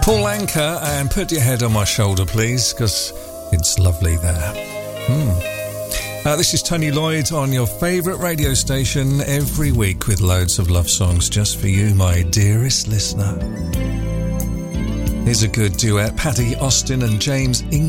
Paul Anka and Put Your Head on My Shoulder, please, because it's lovely there. This is Tony Lloyd on your favourite radio station every week with loads of love songs just for you, my dearest listener. Here's a good duet, Paddy Austin and James Ingram.